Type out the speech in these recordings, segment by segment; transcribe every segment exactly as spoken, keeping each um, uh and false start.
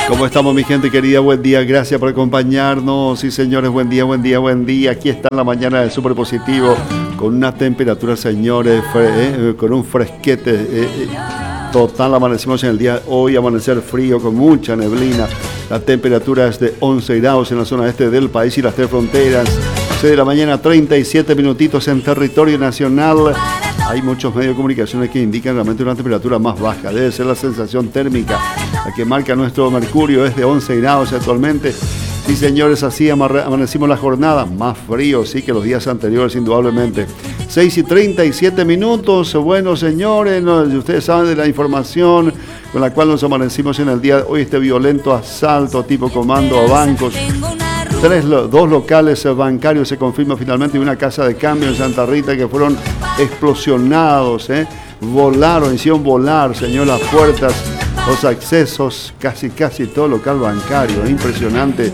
¿Cómo estamos, mi gente querida? Buen día, gracias por acompañarnos. Sí, señores, buen día, buen día, buen día. Aquí está en la mañana de Súper Positivo, con una temperatura, señores, eh, con un fresquete eh, eh, total. Amanecimos en el día de hoy, amanecer frío, con mucha neblina. La temperatura es de once grados en la zona este del país y las tres fronteras. seis de la mañana, treinta y siete minutitos en territorio nacional. Hay muchos medios de comunicación que indican realmente una temperatura más baja. Debe ser la sensación térmica la que marca nuestro mercurio. Es de once grados actualmente. Sí, señores, así amanecimos la jornada. Más frío, sí, que los días anteriores, indudablemente. seis y treinta y siete minutos. Bueno, señores, no, ustedes saben de la información con la cual nos amanecimos en el día de hoy. Este violento asalto tipo comando a bancos. Tres, dos locales bancarios se confirma finalmente y una casa de cambio en Santa Rita que fueron explosionados, ¿eh? Volaron, hicieron volar, señor, las puertas, los accesos, casi casi todo local bancario, ¿eh? Impresionante.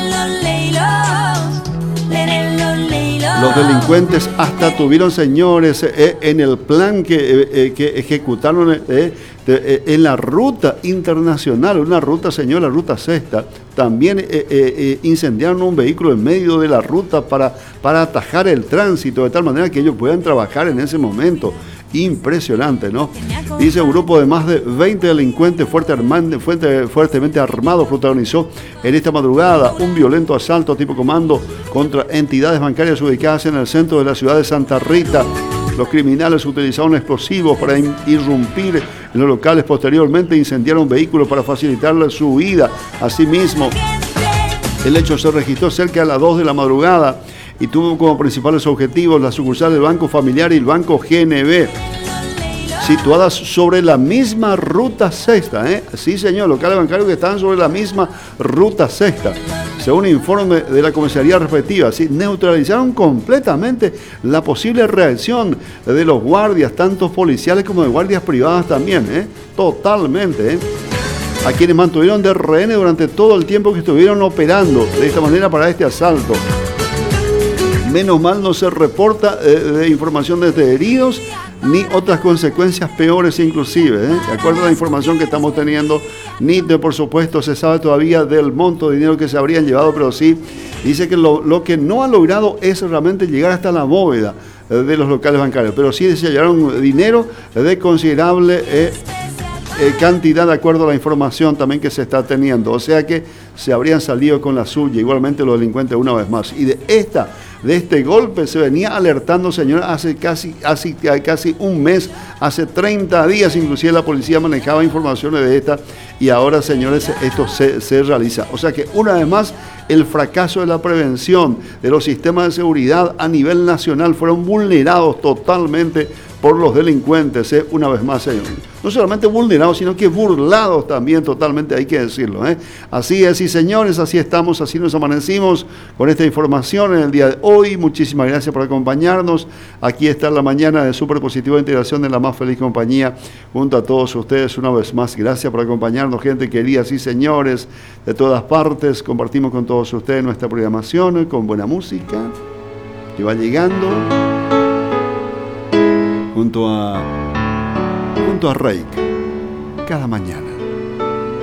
Los delincuentes hasta tuvieron, señores, eh, en el plan que, eh, que ejecutaron eh, de, eh, en la ruta internacional, una ruta, señor, la ruta sexta, también eh, eh, incendiaron un vehículo en medio de la ruta para, para atajar el tránsito, de tal manera que ellos puedan trabajar en ese momento. Impresionante, ¿no? Dice, un grupo de más de veinte delincuentes fuerte, fuerte, fuertemente armados protagonizó en esta madrugada un violento asalto tipo comando contra entidades bancarias ubicadas en el centro de la ciudad de Santa Rita. Los criminales utilizaron explosivos para irrumpir en los locales. Posteriormente incendiaron vehículos para facilitar su huida. Asimismo, el hecho se registró cerca de las dos de la madrugada y tuvo como principales objetivos la sucursal del Banco Familiar y el Banco G N B, situadas sobre la misma ruta sexta, ¿eh? Sí, señor, locales bancarios que estaban sobre la misma ruta sexta. Según informe de la comisaría respectiva, ¿sí? Neutralizaron completamente la posible reacción de los guardias, tanto policiales como de guardias privadas también, ¿eh? Totalmente, ¿eh? A quienes mantuvieron de rehenes durante todo el tiempo que estuvieron operando de esta manera para este asalto. Menos mal no se reporta eh, de información de heridos ni otras consecuencias peores inclusive, ¿eh? De acuerdo a la información que estamos teniendo, ni de, por supuesto se sabe todavía del monto de dinero que se habrían llevado, pero sí dice que lo, lo que no ha logrado es realmente llegar hasta la bóveda eh, de los locales bancarios, pero sí se hallaron dinero de considerable eh, eh, cantidad de acuerdo a la información también que se está teniendo, o sea que se habrían salido con la suya, igualmente los delincuentes una vez más, y de esta De este golpe se venía alertando, señor, hace casi, hace casi un mes, hace treinta días, inclusive la policía manejaba informaciones de esta y ahora, señores, esto se, se realiza. O sea que una vez más, el fracaso de la prevención de los sistemas de seguridad a nivel nacional fueron vulnerados totalmente por los delincuentes, ¿eh? Una vez más, señor. No solamente vulnerados, sino que burlados también totalmente, hay que decirlo, ¿eh? Así es, y señores, así estamos, así nos amanecimos con esta información en el día de hoy. Muchísimas gracias por acompañarnos. Aquí está la mañana de Súper Positivo de Integración de la más feliz compañía, junto a todos ustedes una vez más. Gracias por acompañarnos, gente querida, sí, señores, de todas partes. Compartimos con todos ustedes nuestra programación con buena música que va llegando. Junto a, junto a Reik, cada mañana.